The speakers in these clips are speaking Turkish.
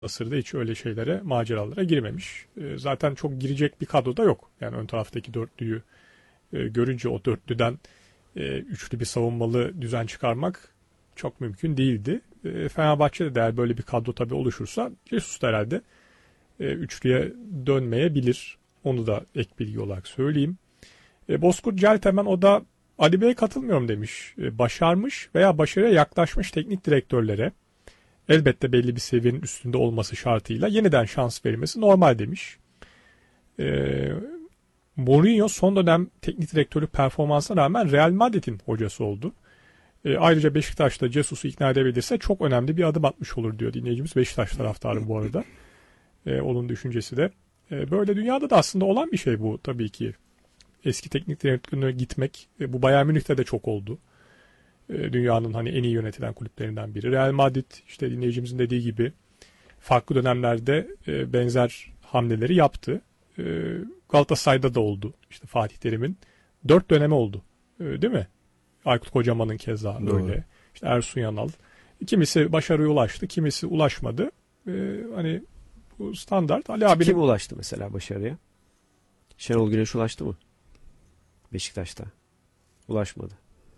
Mısır'da hiç öyle şeylere, maceralara girmemiş. Zaten çok girecek bir kadro da yok. Yani ön taraftaki dörtlüyü görünce o dörtlüden üçlü bir savunmalı düzen çıkarmak çok mümkün değildi. Fenerbahçe'de de eğer böyle bir kadro tabii oluşursa Jesus da herhalde üçlüye dönmeyebilir. Onu da ek bilgi olarak söyleyeyim. Bozkurt Celtemen o da Ali Bey'e katılmıyorum demiş. Başarmış veya başarıya yaklaşmış teknik direktörlere elbette belli bir seviyenin üstünde olması şartıyla yeniden şans verilmesi normal demiş. Mourinho son dönem teknik direktörü performansına rağmen Real Madrid'in hocası oldu. Ayrıca Beşiktaş'ta Jesus'u ikna edebilirse çok önemli bir adım atmış olur diyor dinleyicimiz. Beşiktaş taraftarı bu arada. Onun düşüncesi de. Böyle dünyada da aslında olan bir şey bu tabii ki. Eski teknik direktörüne gitmek. Bu Bayern Münih'te de çok oldu. Dünyanın hani en iyi yönetilen kulüplerinden biri. Real Madrid işte dinleyicimizin dediği gibi farklı dönemlerde benzer hamleleri yaptı. Galatasaray'da da oldu. İşte Fatih Terim'in 4 dönemi oldu. Değil mi? Aykut Kocaman'ın keza öyle. İşte Ersun Yanal. Kimisi başarıya ulaştı, kimisi ulaşmadı. Hani bu standart. Ali abinin... Kim ulaştı mesela başarıya? Şenol Güneş ulaştı mı? Beşiktaş'ta. Ulaşmadı.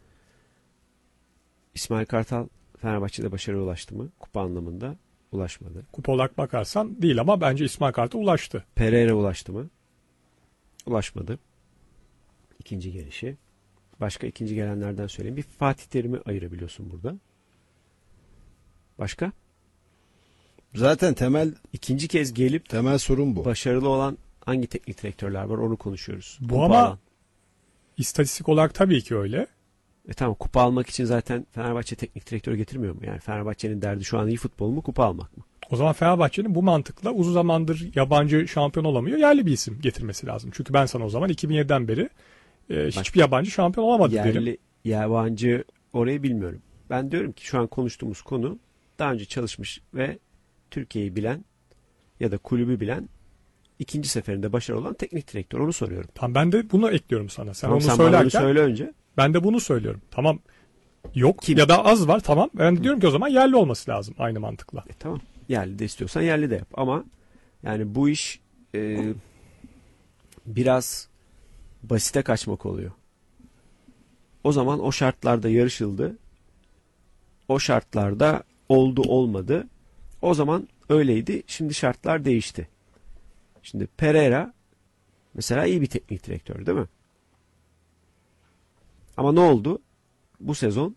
İsmail Kartal Fenerbahçe'de başarıya ulaştı mı? Kupa anlamında ulaşmadı. Kupa olarak bakarsan değil ama bence İsmail Kartal ulaştı. Pereira ulaştı mı? Ulaşmadı. İkinci gelişi. Başka ikinci gelenlerden söyleyeyim. Bir Fatih Terim'i ayırabiliyorsun burada. Başka? Zaten ikinci kez gelip temel sorun bu. Başarılı olan hangi teknik direktörler var onu konuşuyoruz. Bu kupa ama alan. İstatistik olarak tabii ki öyle. Tamam, kupa almak için zaten Fenerbahçe teknik direktör getirmiyor mu? Yani Fenerbahçe'nin derdi şu an iyi futbol mu, kupa almak mı? O zaman Fenerbahçe'nin bu mantıkla uzun zamandır yabancı şampiyon olamıyor. Yerli bir isim getirmesi lazım. Çünkü ben sana o zaman 2007'den beri hiçbir yabancı şampiyon olamadı yerli, derim. Yabancı orayı bilmiyorum. Ben diyorum ki şu an konuştuğumuz konu daha önce çalışmış ve Türkiye'yi bilen ya da kulübü bilen ikinci seferinde başarılı olan teknik direktör. Onu soruyorum. Tamam, ben de bunu ekliyorum sana. Sen tamam, onu sen söylerken bana söyle önce. ben de bunu söylüyorum. Tamam, yok Kim? ya da az var, tamam. Ben de diyorum ki o zaman yerli olması lazım aynı mantıkla. Tamam. Yerli de istiyorsan yerli de yap. Ama yani bu iş biraz basite kaçmak oluyor. O zaman o şartlarda yarışıldı. O şartlarda oldu olmadı. O zaman öyleydi. Şimdi şartlar değişti. Şimdi Pereira mesela iyi bir teknik direktör değil mi? Ama ne oldu? Bu sezon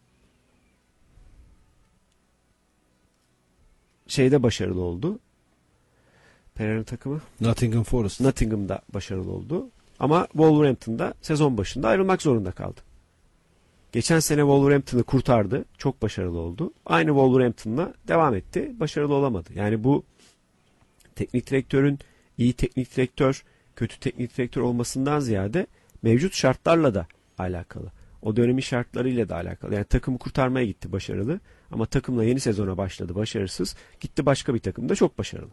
şeyde başarılı oldu. Pereira'nın takımı Nottingham Forest. Nottingham'da başarılı oldu. Ama Wolverhampton'da sezon başında ayrılmak zorunda kaldı. Geçen sene Wolverhampton'ı kurtardı. Çok başarılı oldu. Aynı Wolverhampton'la devam etti. Başarılı olamadı. Yani bu teknik direktörün iyi teknik direktör, kötü teknik direktör olmasından ziyade mevcut şartlarla da alakalı. O dönemin şartlarıyla da alakalı. Yani takımı kurtarmaya gitti başarılı. Ama takımla yeni sezona başladı başarısız. Gitti başka bir takımda çok başarılı.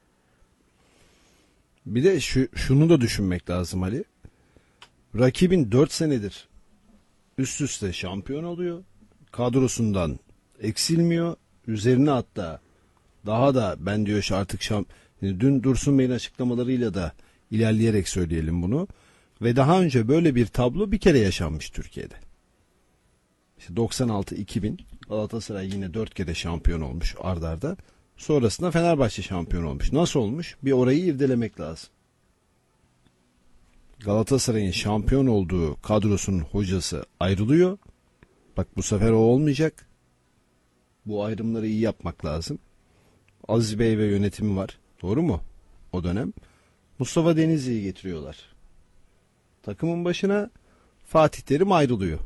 Bir de şunu da düşünmek lazım Ali. Rakibin 4 senedir üst üste şampiyon oluyor. Kadrosundan eksilmiyor. Üzerine hatta daha da ben diyor artık dün Dursun Bey'in açıklamalarıyla da ilerleyerek söyleyelim bunu. Ve daha önce böyle bir tablo bir kere yaşanmış Türkiye'de. İşte 96-2000 Galatasaray yine 4 kere şampiyon olmuş ard arda. Sonrasında Fenerbahçe şampiyon olmuş. Nasıl olmuş? Bir orayı irdelemek lazım. Galatasaray'ın şampiyon olduğu kadrosunun hocası ayrılıyor. Bak bu sefer o olmayacak. Bu ayrımları iyi yapmak lazım. Aziz Bey ve yönetimi var. Doğru mu? O dönem. Mustafa Denizli'yi getiriyorlar. Takımın başına Fatih Terim ayrılıyor.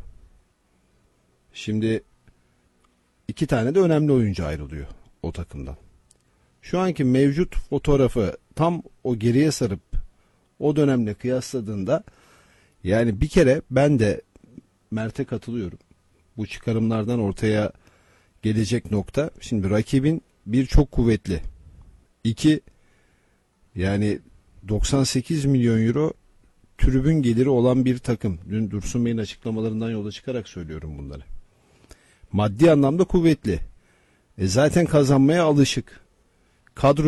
Şimdi 2 tane de önemli oyuncu ayrılıyor o takımdan. Şu anki mevcut fotoğrafı tam o geriye sarıp o dönemle kıyasladığında yani bir kere ben de Mert'e katılıyorum. Bu çıkarımlardan ortaya gelecek nokta. Şimdi rakibin bir çok kuvvetli. 2 yani 98 milyon euro tribün geliri olan bir takım. Dün Dursun Bey'in açıklamalarından yola çıkarak söylüyorum bunları. Maddi anlamda kuvvetli. Zaten kazanmaya alışık. kadro